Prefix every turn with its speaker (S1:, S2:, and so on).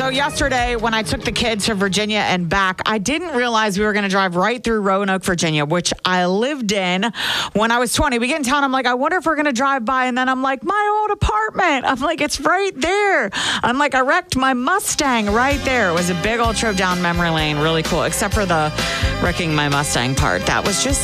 S1: So yesterday, when I took the kids to Virginia and back, I didn't realize we were going to drive right through Roanoke, Virginia, which I lived in when I was 20. We get in town, I'm like, I wonder if we're going to drive by. And then I'm like, my old apartment. I'm like, it's right there. I'm like, I wrecked my Mustang right there. It was a big old trip down memory lane. Really cool, except for the wrecking my Mustang part. That was just